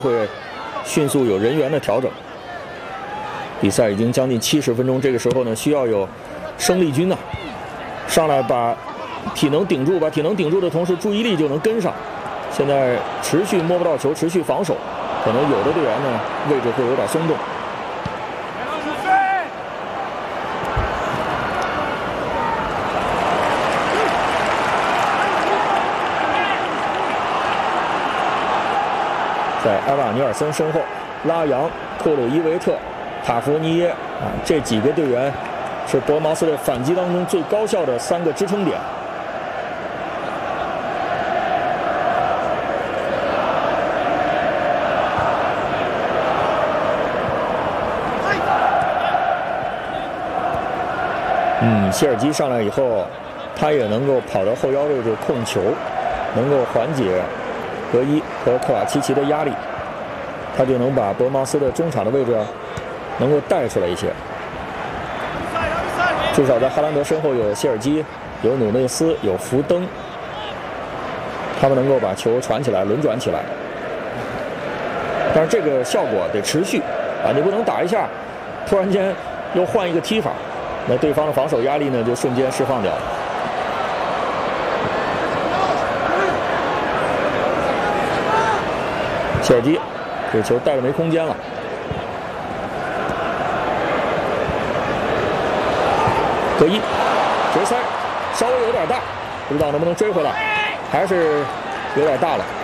会迅速有人员的调整。比赛已经将近70分钟，这个时候呢，需要有生力军呐，上来把体能顶住，把体能顶住的同时，注意力就能跟上。现在持续摸不到球，持续防守，可能有的队员呢位置会有点松动。在埃瓦尼尔森身后，拉扬、克鲁伊维特、塔弗尼耶这几个队员是博茅斯队反击当中最高效的3个支撑点。谢尔基上来以后，他也能够跑到后腰位置控球，能够缓解格伊和克瓦奇奇的压力，他就能把博茅斯的中场的位置能够带出来一些。至少在哈兰德身后有谢尔基，有努内斯，有福登，他们能够把球传起来，轮转起来。但是这个效果得持续你不能打一下，突然间又换一个踢法，那对方的防守压力呢就瞬间释放掉了。谢尔基这球带着没空间了，格伊直塞稍微有点大，不知道能不能追回来，还是有点大了。